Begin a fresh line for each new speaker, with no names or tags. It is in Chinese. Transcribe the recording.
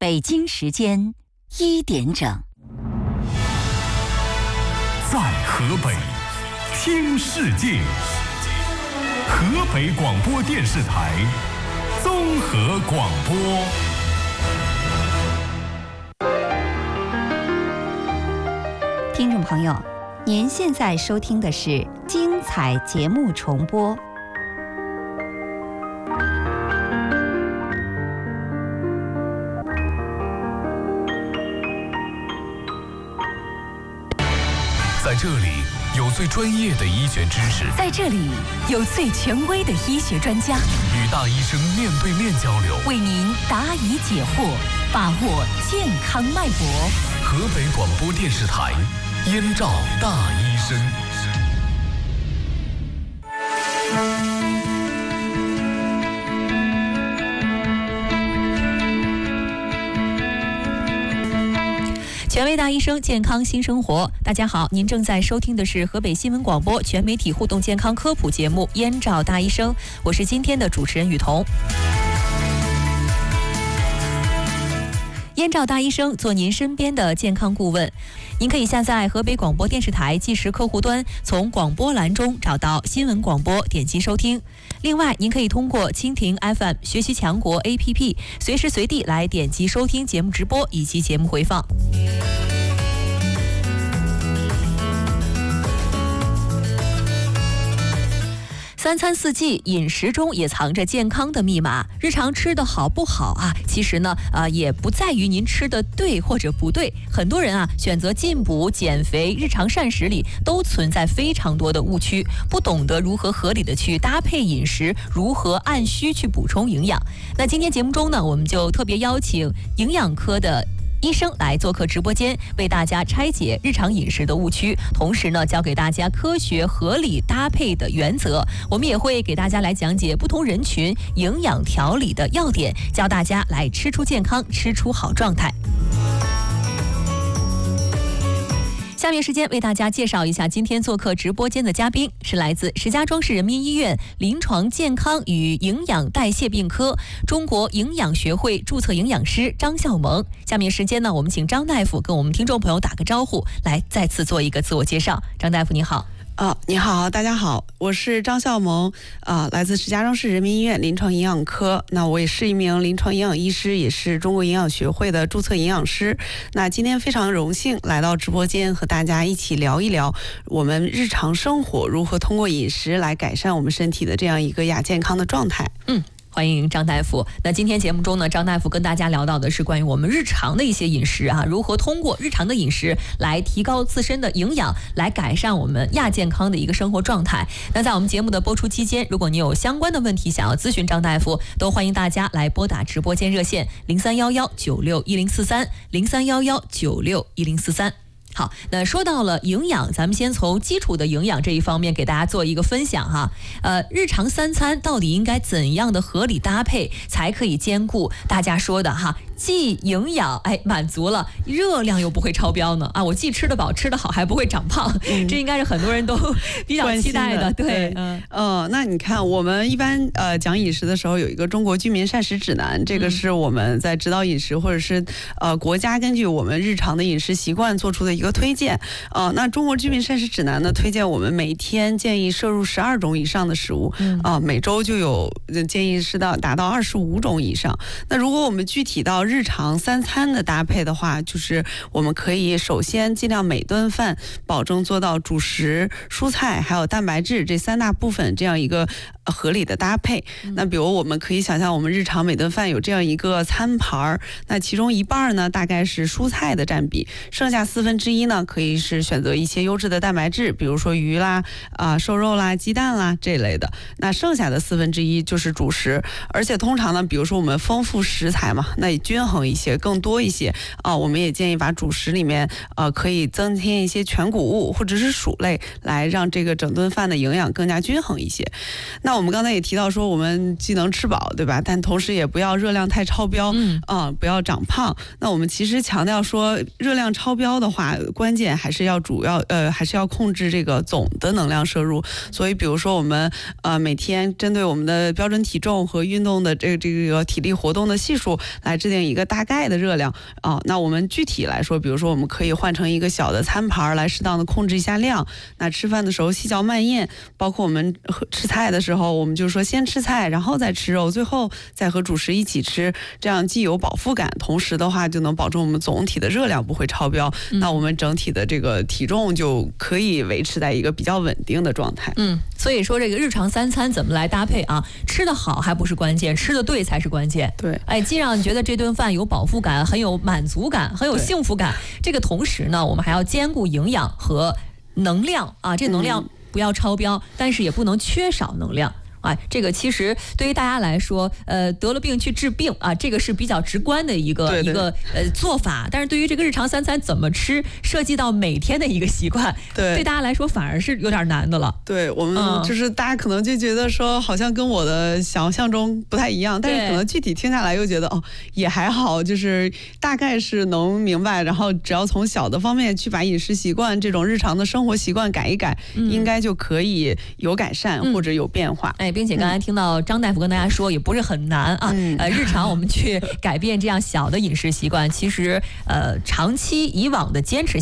北京时间1点整。
在河北听世界，河北广播电视台综合广播。
听众朋友，您现在收听的是精彩节目重播。
在这里有最专业的医学知识，
在这里有最权威的医学专家，
与大医生面对面交流，
为您答疑解惑，把握健康脉搏。
河北广播电视台燕赵大医生。
权威大医生，健康新生活。大家好，您正在收听的是河北新闻广播全媒体互动健康科普节目《燕赵大医生》，我是今天的主持人雨桐。燕赵大医生做您身边的健康顾问，您可以下载河北广播电视台即时客户端，从广播栏中找到新闻广播，点击收听。另外，您可以通过蜻蜓 FM、学习强国 APP， 随时随地来点击收听节目直播以及节目回放。三餐四季，饮食中也藏着健康的密码。日常吃的好不好啊？其实呢，也不在于您吃的对或者不对。很多人啊，选择进补、减肥、日常膳食里都存在非常多的误区，不懂得如何合理的去搭配饮食，如何按需去补充营养。那今天节目中呢，我们就特别邀请营养科的医生来做客直播间，为大家拆解日常饮食的误区，同时呢，教给大家科学合理搭配的原则。我们也会给大家来讲解不同人群营养调理的要点，教大家来吃出健康，吃出好状态。下面时间为大家介绍一下今天做客直播间的嘉宾，是来自石家庄市人民医院临床健康与营养代谢病科中国营养学会注册营养师张孝萌。下面时间呢，我们请张大夫跟我们听众朋友打个招呼，来再次做一个自我介绍。张大夫你好。
你好，大家好，我是张孝萌，来自石家庄市人民医院临床营养科。那我也是一名临床营养医师，也是中国营养学会的注册营养师。那今天非常荣幸来到直播间，和大家一起聊一聊我们日常生活如何通过饮食来改善我们身体的这样一个亚健康的状态。
欢迎张大夫。那今天节目中呢，张大夫跟大家聊到的是关于我们日常的一些饮食啊，如何通过日常的饮食来提高自身的营养，来改善我们亚健康的一个生活状态。那在我们节目的播出期间，如果你有相关的问题想要咨询张大夫，都欢迎大家来拨打直播间热线0311961043 0311961043。好，那说到了营养，咱们先从基础的营养这一方面给大家做一个分享哈。日常三餐到底应该怎样的合理搭配，才可以兼顾大家说的哈，既营养满足了，热量又不会超标呢？我既吃得饱吃得好，还不会长胖，这应该是很多人都比较期待的。对，
那你看我们一般讲饮食的时候有一个中国居民膳食指南，这个是我们在指导饮食或者是国家根据我们日常的饮食习惯做出的一个推荐。那中国居民膳食指南呢，推荐我们每天建议摄入12种以上的食物，每周就有建议是达到25种以上。那如果我们具体到日常三餐的搭配的话，就是我们可以首先尽量每顿饭保证做到主食、蔬菜还有蛋白质这3大部分这样一个合理的搭配。那比如我们可以想象我们日常每顿饭有这样一个餐盘，那其中一半呢大概是蔬菜的占比，剩下1/4呢可以是选择一些优质的蛋白质，比如说鱼啦、瘦肉啦、鸡蛋啦这类的。那剩下的1/4就是主食，而且通常呢，比如说我们丰富食材嘛，那也均衡一些，更多一些我们也建议把主食里面可以增添一些全谷物或者是薯类，来让这个整顿饭的营养更加均衡一些。那那我们刚才也提到说，我们既能吃饱，对吧？但同时也不要热量太超标，不要长胖。那我们其实强调说，热量超标的话，关键还是要还是要控制这个总的能量摄入。所以，比如说我们每天针对我们的标准体重和运动的这个体力活动的系数来制定一个大概的热量啊。那我们具体来说，比如说我们可以换成一个小的餐盘来适当的控制一下量。那吃饭的时候细嚼慢咽，包括我们吃菜的时候，我们就说先吃菜，然后再吃肉，最后再和主食一起吃，这样既有饱腹感，同时的话就能保证我们总体的热量不会超标，那我们整体的这个体重就可以维持在一个比较稳定的状态。
所以说这个日常三餐怎么来搭配啊？吃得好还不是关键，吃得对才是关键。
对，
既让你觉得这顿饭有饱腹感，很有满足感，很有幸福感。这个同时呢，我们还要兼顾营养和能量啊，这能量不要超标，但是也不能缺少能量。这个其实对于大家来说，得了病去治病啊，这个是比较直观的一个做法。但是对于这个日常三餐怎么吃，涉及到每天的一个习惯，对大家来说反而是有点难的了。
对，我们就是大家可能就觉得说，好像跟我的想象中不太一样，但是可能具体听下来又觉得也还好，就是大概是能明白。然后只要从小的方面去把饮食习惯这种日常的生活习惯改一改，应该就可以有改善或者有变化。
并且刚才听到张大夫跟大家说，也不是很难啊。日常我们去改变这样小的饮食习惯，其实长期以往的坚持